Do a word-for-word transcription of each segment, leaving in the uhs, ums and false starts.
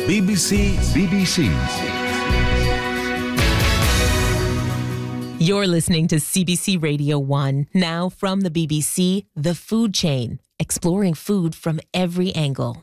B B C B B C. You're listening to C B C Radio one. Now from the B B C, The Food Chain, exploring food from every angle.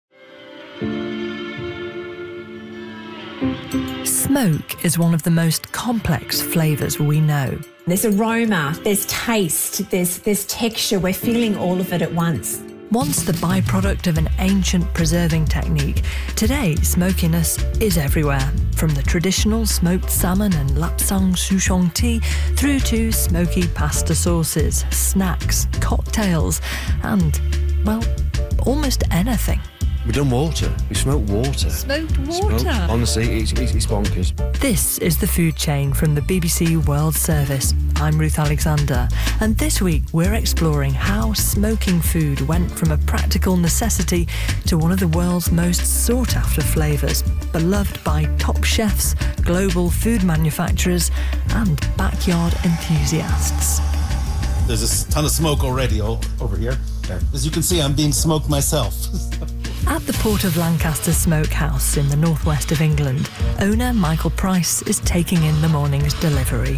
Smoke is one of the most complex flavours we know. There's aroma, there's taste, there's, there's texture. We're feeling all of it at once. Once the byproduct of an ancient preserving technique, today smokiness is everywhere. From the traditional smoked salmon and lapsang souchong tea through to smoky pasta sauces, snacks, cocktails and, well, almost anything. We've done water. We smoked water. Smoked water? Smoked, honestly, it's, it's, it's bonkers. This is The Food Chain from the B B C World Service. I'm Ruth Alexander, and this week we're exploring how smoking food went from a practical necessity to one of the world's most sought-after flavours, beloved by top chefs, global food manufacturers and backyard enthusiasts. There's a ton of smoke already oh, over here. Yeah. As you can see, I'm being smoked myself. At the Port of Lancaster Smokehouse in the northwest of England, owner Michael Price is taking in the morning's delivery.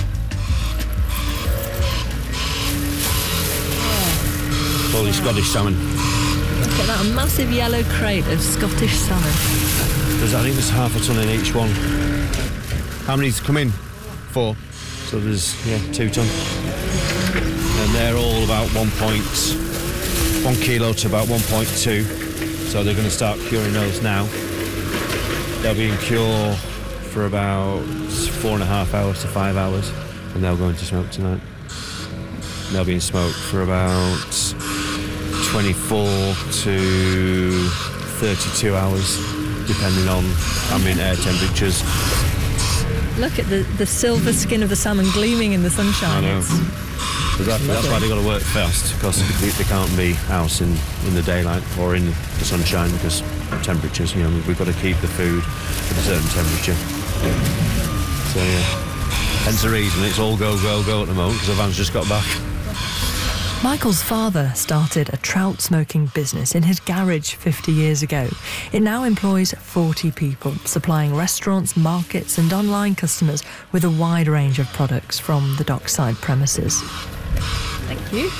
Holy Scottish salmon. Look at that massive yellow crate of Scottish salmon. There's, I think there's half a tonne in each one. How many's come in? Four. So there's, yeah, two tonne. And they're all about one point, one kilo to about one point two. So they're going to start curing those now. They'll be in cure for about four and a half hours to five hours, and they'll go into smoke tonight. And they'll be in smoke for about twenty-four to thirty-two hours, depending on ambient air temperatures. Look at the, the silver skin of the salmon gleaming in the sunshine. I know. It's... So that, that's why they've got to work fast, because they, they can't be out in, in the daylight or in the sunshine because of temperatures. You know, we've got to keep the food at a certain temperature. So yeah, hence the reason it's all go, go, go at the moment, because the van's just got back. Michael's father started a trout smoking business in his garage fifty years ago. It now employs forty people, supplying restaurants, markets and online customers with a wide range of products from the dockside premises. Thank you.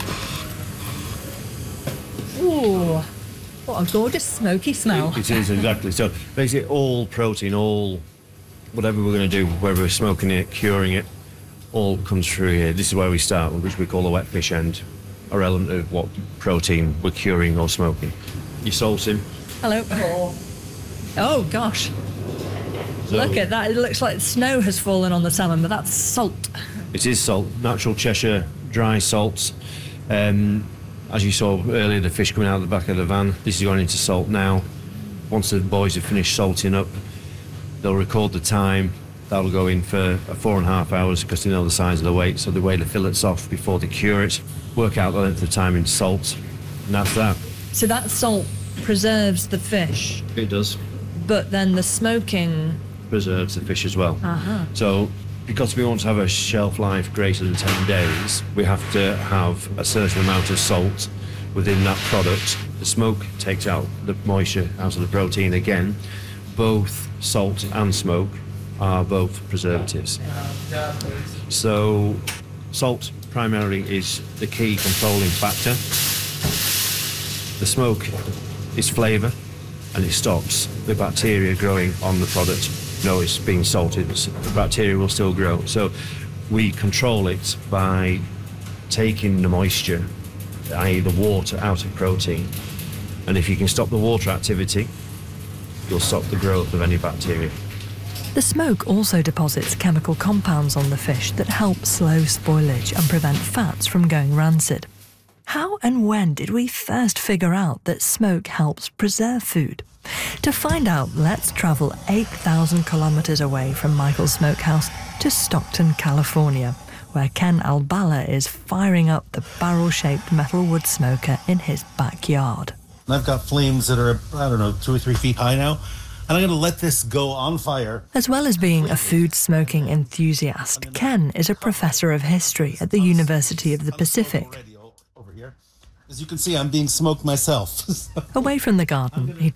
Ooh, what a gorgeous smoky smell. It is, exactly. So basically all protein, all whatever we're going to do, whether we're smoking it, curing it, all comes through here. This is where we start, which we call the wet fish end, or element of what protein we're curing or smoking. You salt him. Hello. Oh, gosh. So, look at that. It looks like snow has fallen on the salmon, but that's salt. It is salt, natural Cheshire dry salts. Um, as you saw earlier, the fish coming out of the back of the van, this is going into salt now. Once the boys have finished salting up, they'll record the time. That'll go in for four and a half hours because they know the size of the weight, so they weigh the fillets off before they cure it, work out the length of time in salt, and that's that. So that salt preserves the fish? It does. But then the smoking... preserves the fish as well. Uh-huh. So because we want to have a shelf life greater than ten days, we have to have a certain amount of salt within that product. The smoke takes out the moisture out of the protein again. Both salt and smoke are both preservatives. So salt primarily is the key controlling factor. The smoke is flavour, and it stops the bacteria growing on the product. No, it's being salted, the bacteria will still grow. So we control it by taking the moisture, that is the water, out of protein. And if you can stop the water activity, you'll stop the growth of any bacteria. The smoke also deposits chemical compounds on the fish that help slow spoilage and prevent fats from going rancid. How and when did we first figure out that smoke helps preserve food? To find out, let's travel eight thousand kilometres away from Michael's Smokehouse to Stockton, California, where Ken Albala is firing up the barrel-shaped metal wood smoker in his backyard. I've got flames that are, I don't know, two or three feet high now, and I'm going to let this go on fire. As well as being a food smoking enthusiast, Ken is a professor of history at the University of the Pacific. As you can see, I'm being smoked myself. Away from the garden, he